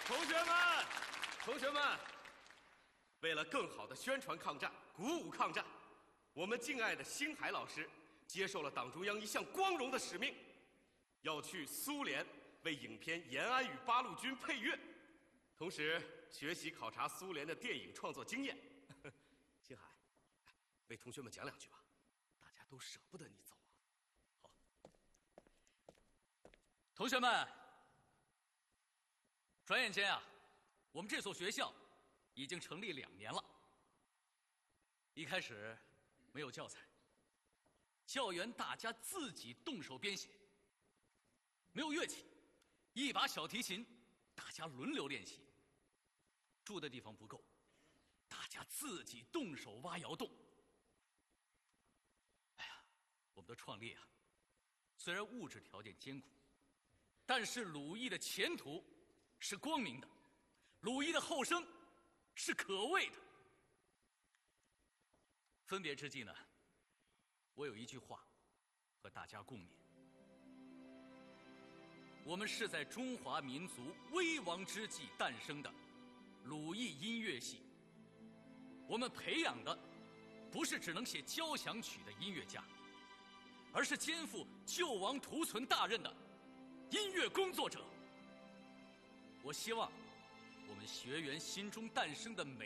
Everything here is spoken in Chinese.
同学们，为了更好的宣传抗战、鼓舞抗战，我们敬爱的星海老师接受了党中央一项光荣的使命，要去苏联为影片《延安与八路军》配乐，同时学习考察苏联的电影创作经验。星海，为同学们讲两句吧，大家都舍不得你走啊。好， 同学们，转眼间啊，我们这所学校已经成立2年了。一开始没有教材，教员大家自己动手编写；没有乐器，一把小提琴，大家轮流练习；住的地方不够，大家自己动手挖窑洞。哎呀，我们的创立啊，虽然物质条件艰苦，但是鲁艺的前途是光明的，鲁艺的后生是可畏的。分别之际呢，我有一句话和大家共勉：我们是在中华民族危亡之际诞生的鲁艺音乐系，我们培养的不是只能写交响曲的音乐家，而是肩负救亡图存大任的音乐工作者。我希望我们学员心中诞生的每